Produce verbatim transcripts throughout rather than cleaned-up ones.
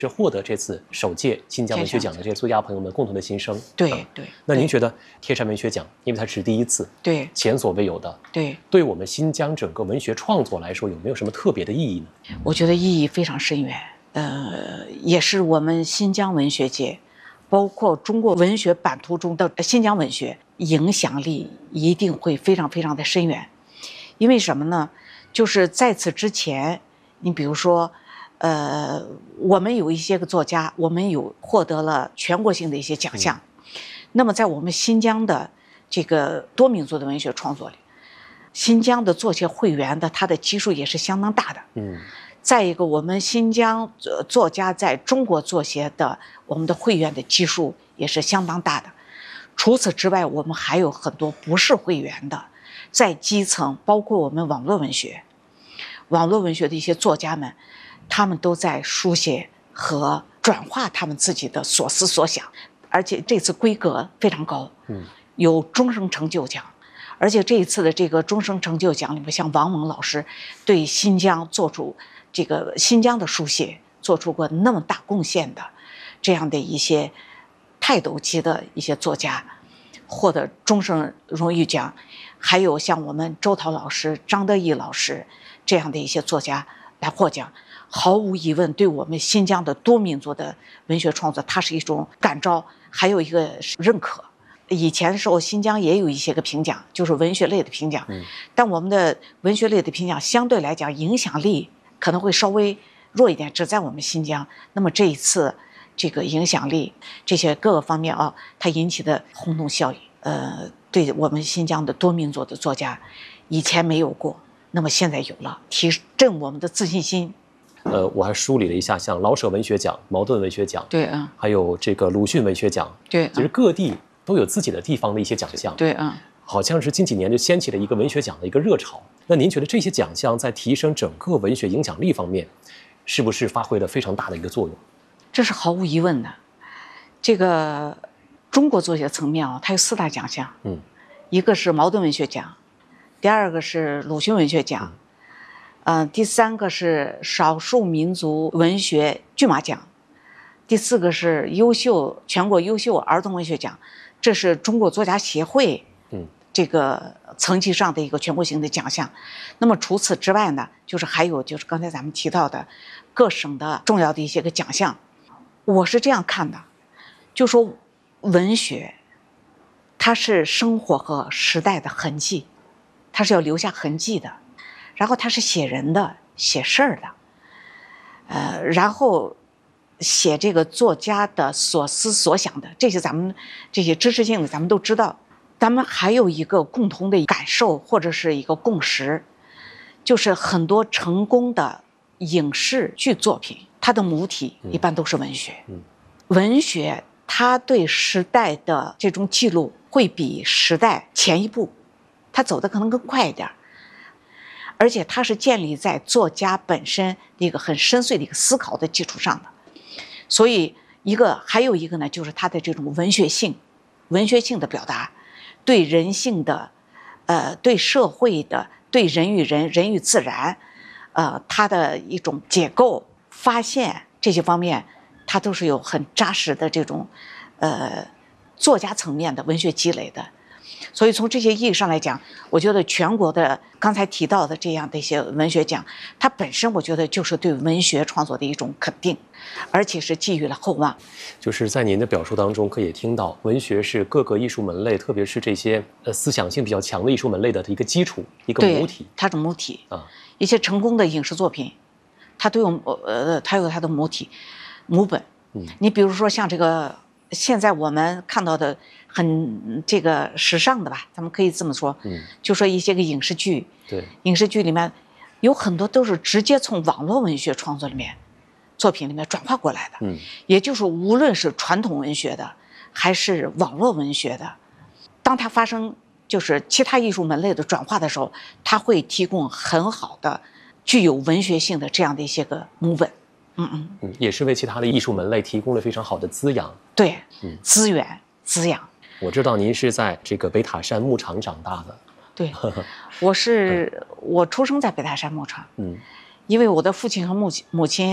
是获得这次首届新疆文学奖的这些作家朋友们共同的心声。 对对。 那您觉得天山文学奖，因为它是第一次， 对， 前所未有的， 对， 对我们新疆整个文学创作来说，有没有什么特别的意义呢？ 我觉得意义非常深远，呃，也是我们新疆文学界，包括中国文学版图中的新疆文学影响力一定会非常非常的深远。因为什么呢？就是在此之前，你比如说。呃，我们有一些个作家，我们有获得了全国性的一些奖项。嗯、那么，在我们新疆的这个多民族的文学创作里，新疆的作协会员的他的基数也是相当大的。嗯。再一个，我们新疆作家在中国作协的我们的会员的基数也是相当大的。除此之外，我们还有很多不是会员的，在基层，包括我们网络文学、网络文学的一些作家们。他们都在书写和转化他们自己的所思所想，而且这次规格非常高，嗯，有终生成就奖，而且这一次的这个终生成就奖里面，像王蒙老师对新疆做出这个新疆的书写做出过那么大贡献的，这样的一些泰斗级的一些作家获得终生荣誉奖，还有像我们周涛老师、张德义老师这样的一些作家来获奖。毫无疑问，对我们新疆的多民族的文学创作，它是一种感召，还有一个认可。以前的时候，新疆也有一些个评奖，就是文学类的评奖，嗯、但我们的文学类的评奖相对来讲影响力可能会稍微弱一点，只在我们新疆。那么这一次，这个影响力这些各个方面啊，它引起的轰动效应，呃，对我们新疆的多民族的作家，以前没有过，那么现在有了，提振我们的自信心。 呃，我还梳理了一下，像老舍文学奖、茅盾文学奖， 对啊， 还有这个鲁迅文学奖， 对， 其实各地都有自己的地方的一些奖项， 对啊， 好像是近几年就掀起了一个文学奖的一个热潮。那您觉得这些奖项在提升整个文学影响力方面，是不是发挥了非常大的一个作用？ 这是毫无疑问的。这个中国作协层面啊，它有四大奖项，嗯，一个是茅盾文学奖，第二个是鲁迅文学奖。嗯嗯、呃，第三个是少数民族文学骏马奖，第四个是优秀全国优秀儿童文学奖，这是中国作家协会嗯这个层级上的一个全国性的奖项。那么除此之外呢，就是还有就是刚才咱们提到的各省的重要的一些个奖项。我是这样看的，就说文学，它是生活和时代的痕迹，它是要留下痕迹的。然后他是写人的，写事儿的，呃，然后写这个作家的所思所想的，这些咱们这些知识性的咱们都知道。咱们还有一个共同的感受或者是一个共识，就是很多成功的影视剧作品，它的母体一般都是文学。嗯，文学它对时代的这种记录会比时代前一步，它走的可能更快一点。而且它是建立在作家本身的一个很深邃的一个思考的基础上的，所以一个还有一个呢，就是它的这种文学性，文学性的表达，对人性的，呃，对社会的，对人与人、人与自然，呃，它的一种解构、发现这些方面，它都是有很扎实的这种，呃，作家层面的文学积累的。所以从这些意义上来讲，我觉得全国的刚才提到的这样的一些文学奖，它本身我觉得就是对文学创作的一种肯定，而且是寄予了厚望。 就是在您的表述当中可以听到，文学是各个艺术门类，特别是这些呃思想性比较强的艺术门类的一个基础，一个母体。 它是母体啊。一些成功的影视作品，它都有呃，它有它的母体、母本。嗯，你比如说像这个。现在我们看到的很这个时尚的吧，咱们可以这么说，嗯，就说一些个影视剧，对，影视剧里面有很多都是直接从网络文学创作里面、作品里面转化过来的，嗯，也就是无论是传统文学的，还是网络文学的，当它发生就是其他艺术门类的转化的时候，它会提供很好的、具有文学性的这样的一些个母本。嗯嗯嗯，也是为其他的艺术门类提供了非常好的滋养。 对，嗯，资源滋养。 我知道您是在这个北塔山牧场长大的。 对，我是、嗯、我出生在北塔山牧场。嗯，因为我的父亲和母亲母亲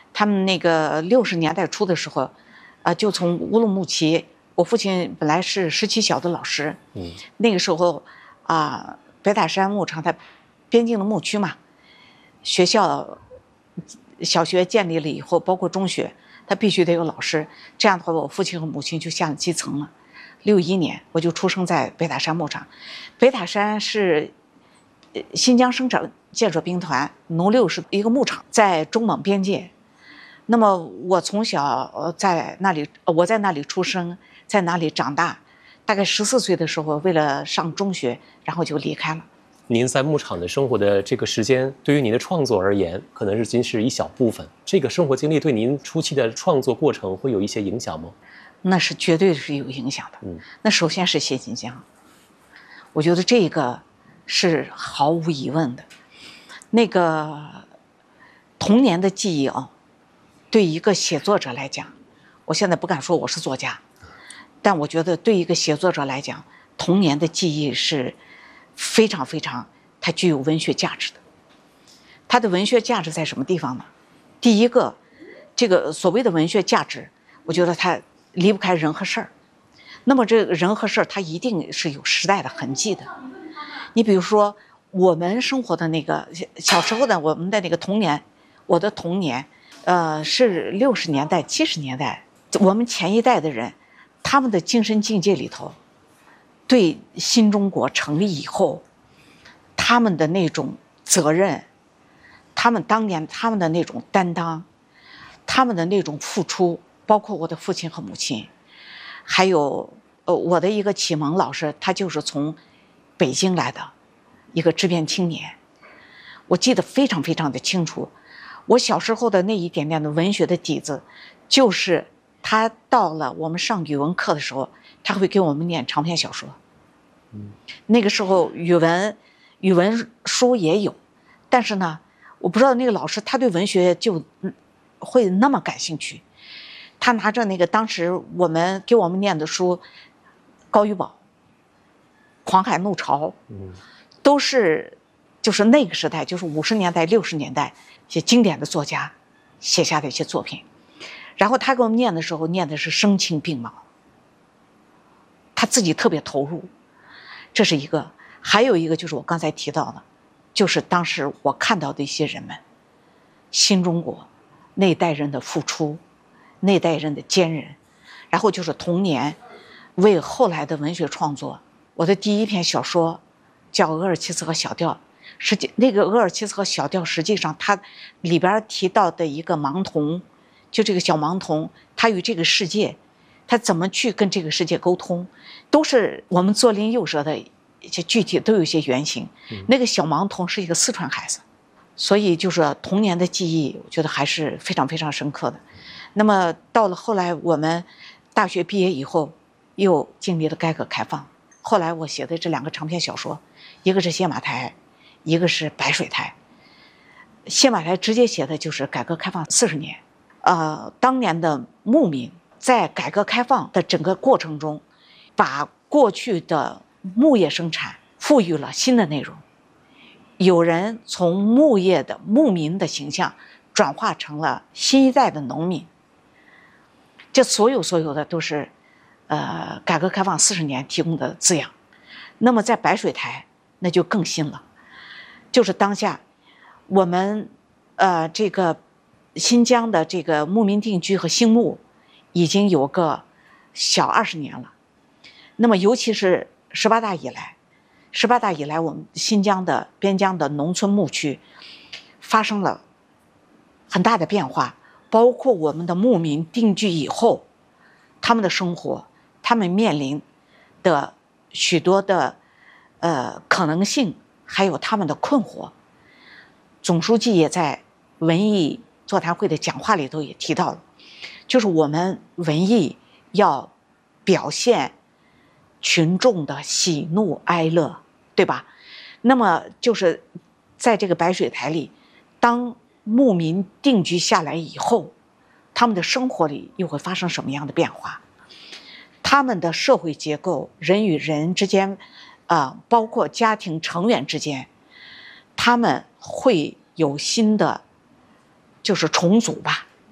他们那个六十年代初的时候，啊、呃，就从乌鲁木齐，我父亲本来是十七小的老师，嗯，那个时候啊、呃，北塔山牧场它边境的牧区嘛，学校小学建立了以后，包括中学，它必须得有老师。这样的话，我父亲和母亲就下了基层了。六一年我就出生在北塔山牧场，北塔山是新疆生产建设兵团农六师一个牧场，在中蒙边界。那么我从小在那里，我在那里出生，在那里长大。大概十四岁的时候，为了上中学，然后就离开了。 您在牧场的生活的这个时间，对于您的创作而言，可能是仅是一小部分。这个生活经历对您初期的创作过程会有一些影响吗？ 那是绝对是有影响的。嗯，那首先是写新疆，我觉得这个是毫无疑问的。那个童年的记忆啊，对一个写作者来讲，我现在不敢说我是作家，但我觉得对一个写作者来讲，童年的记忆是非常非常，它具有文学价值的。它的文学价值在什么地方呢？第一个，这个所谓的文学价值，我觉得它离不开人和事儿。那么这个人和事儿，它一定是有时代的痕迹的。你比如说，我们生活的那个小时候的我们的那个童年，我的童年，呃，是六十年代、七十年代，我们前一代的人，他们的精神境界里头，对新中国成立以后，他们的那种责任，他们当年他们的那种担当，他们的那种付出，包括我的父亲和母亲，还有呃我的一个启蒙老师，他就是从北京来的一个知变青年，我记得非常非常的清楚。我小时候的那一点点的文学的底子，就是他到了我们上语文课的时候，他会给我们念长篇小说。嗯，那个时候语文语文书也有，但是呢，我不知道那个老师他对文学就会那么感兴趣。他拿着那个当时我们给我们念的书，高玉宝、狂海怒潮，嗯，都是就是那个时代，就是五十年代、六十年代一些经典的作家写下的一些作品。然后他给我们念的时候，念的是声情并茂，他自己特别投入，这是一个。还有一个就是我刚才提到的，就是当时我看到的一些人们，新中国那一代人的付出，那一代人的坚韧，然后就是童年为后来的文学创作。我的第一篇小说叫《额尔齐斯和小调》，实际那个额尔齐斯和小调，实际上它里边提到的一个盲童，就这个小盲童，他与这个世界，他怎么去跟这个世界沟通，都是我们左邻右舍的一些具体都有一些原型。嗯、那个小盲童是一个四川孩子，所以就是童年的记忆，我觉得还是非常非常深刻的。那么到了后来，我们大学毕业以后，又经历了改革开放。后来我写的这两个长篇小说，一个是谢马台，一个是白水台。谢马台直接写的就是改革开放四十年，呃，当年的牧民在改革开放的整个过程中，把过去的牧业生产赋予了新的内容。有人从牧业的牧民的形象转化成了新一代的农民。这所有所有的都是呃改革开放四十年提供的滋养。那么在白水台那就更新了，就是当下我们呃这个新疆的这个牧民定居和兴牧已经有个小二十年了。那么尤其是十八大以来，十八大以来我们新疆的边疆的农村牧区发生了很大的变化，包括我们的牧民定居以后，他们的生活，他们面临的许多的呃可能性，还有他们的困惑。总书记也在文艺座谈会的讲话里头也提到了，就是我们文艺要表现群众的喜怒哀乐，对吧？那么就是在这个白水台里，当牧民定居下来以后，他们的生活里又会发生什么样的变化？他们的社会结构，人与人之间，啊、呃，包括家庭成员之间，他们会有新的，就是重组吧。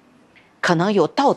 可能有道德。